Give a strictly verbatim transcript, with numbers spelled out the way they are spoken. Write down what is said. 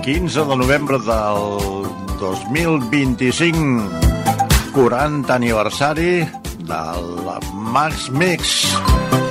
quinze de novembre del dos mil vint-i-cinc, quaranta aniversari del Max Mix.